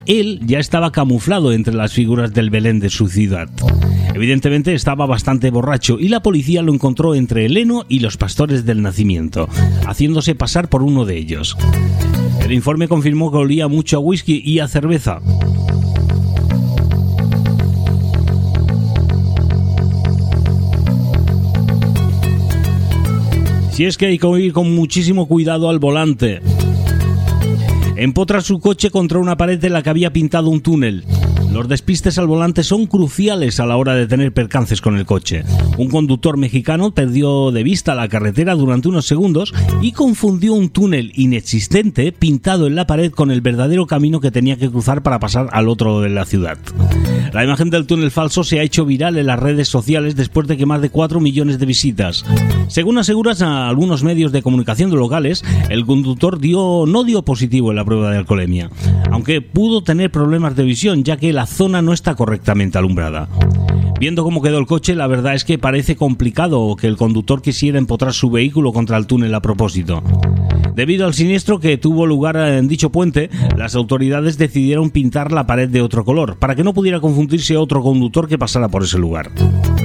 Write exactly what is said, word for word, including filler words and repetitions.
él ya estaba camuflado entre las figuras del Belén de su ciudad. Evidentemente estaba bastante borracho y la policía lo encontró entre el heno y los pastores del nacimiento, haciéndose pasar por uno de ellos. El informe confirmó que olía mucho a whisky y a cerveza. Si es que hay que ir con muchísimo cuidado al volante. Empotra su coche contra una pared en la que había pintado un túnel. Los despistes al volante son cruciales a la hora de tener percances con el coche. Un conductor mexicano perdió de vista la carretera durante unos segundos y confundió un túnel inexistente pintado en la pared con el verdadero camino que tenía que cruzar para pasar al otro lado de la ciudad. La imagen del túnel falso se ha hecho viral en las redes sociales después de que más de cuatro millones de visitas. Según aseguran a algunos medios de comunicación locales, el conductor dio, no dio positivo en la prueba de alcoholemia, aunque pudo tener problemas de visión ya que la zona no está correctamente alumbrada. Viendo cómo quedó el coche, la verdad es que parece complicado que el conductor quisiera empotrar su vehículo contra el túnel a propósito. Debido al siniestro que tuvo lugar en dicho puente, las autoridades decidieron pintar la pared de otro color, para que no pudiera confundirse otro conductor que pasara por ese lugar.